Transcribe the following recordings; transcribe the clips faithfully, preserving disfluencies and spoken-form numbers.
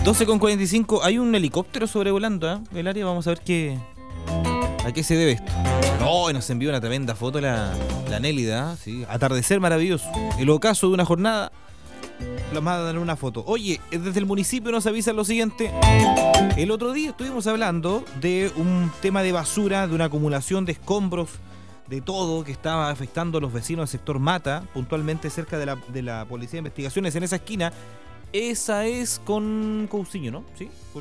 doce con cuarenta y cinco, hay un helicóptero sobrevolando ¿eh? el área, vamos a ver qué, a qué se debe esto. No, nos envió una tremenda foto la, la Nélida, ¿eh? ¿Sí? Atardecer maravilloso, el ocaso de una jornada, la mandan una foto. Oye, desde el municipio nos avisan lo siguiente. El otro día estuvimos hablando de un tema de basura, de una acumulación de escombros, de todo que estaba afectando a los vecinos del sector Mata, puntualmente cerca de la, de la Policía de Investigaciones, en esa esquina. Esa es con Cousiño, ¿no? Sí, con...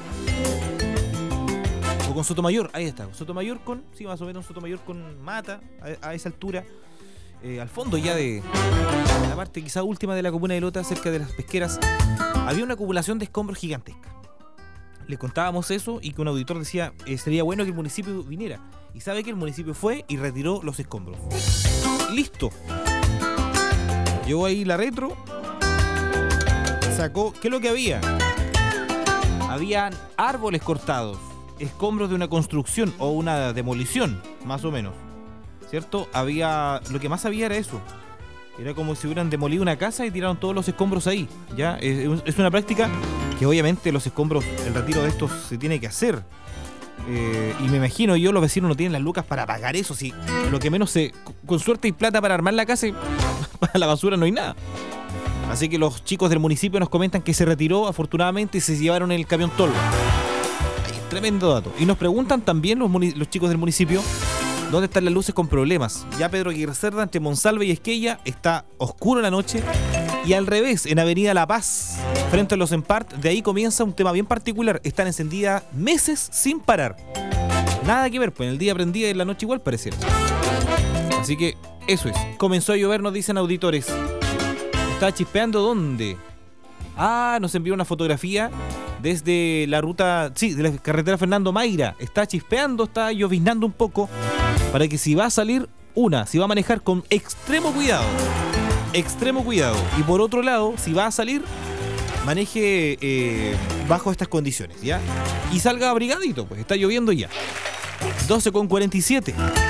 o con Sotomayor, ahí está. Sotomayor con, sí, más o menos Sotomayor con Mata, a, a esa altura. Eh, al fondo ya de la parte quizá última de la comuna de Lota, cerca de las pesqueras, había una acumulación de escombros gigantesca. Le contábamos eso y que un auditor decía, eh, sería bueno que el municipio viniera. Y sabe que el municipio fue y retiró los escombros. Listo. Llevó ahí la retro, sacó, ¿qué es lo que había? Habían árboles cortados, escombros de una construcción o una demolición, más o menos, ¿cierto? Había, lo que más había era eso. Era como si hubieran demolido una casa y tiraron todos los escombros ahí, ¿ya? Es, es una práctica que obviamente los escombros, el retiro de estos se tiene que hacer. Eh, y me imagino yo, los vecinos no tienen las lucas para pagar eso. Si lo que menos se, con suerte hay plata para armar la casa y para la basura no hay nada. Así que los chicos del municipio nos comentan que se retiró afortunadamente y se llevaron el camión tolva. Tremendo dato. Y nos preguntan también los, los chicos del municipio dónde están las luces con problemas. Ya Pedro Aguirre Cerda, entre Monsalve y Esquella, está oscuro en la noche. Y al revés, en Avenida La Paz, frente a los Empart, de ahí comienza un tema bien particular. Están encendidas meses sin parar. Nada que ver, pues en el día prendida y en la noche igual pareciera. Así que eso es. Comenzó a llover, nos dicen auditores. ¿Está chispeando dónde? Ah, nos envió una fotografía desde la ruta, sí, de la carretera Fernando Mayra. Está chispeando, está lloviznando un poco. Para que si va a salir, una, si va a manejar con extremo cuidado. Extremo cuidado. Y por otro lado, si va a salir, maneje eh, bajo estas condiciones, ¿ya? Y salga abrigadito, pues está lloviendo ya. doce con cuarenta y siete.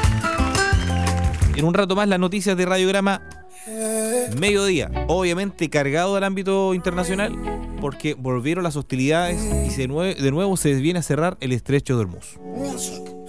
En un rato más las noticias de Radiograma Mediodía. Obviamente cargado del ámbito internacional, porque volvieron las hostilidades y de nuevo, de nuevo se viene a cerrar el estrecho de Hormuz.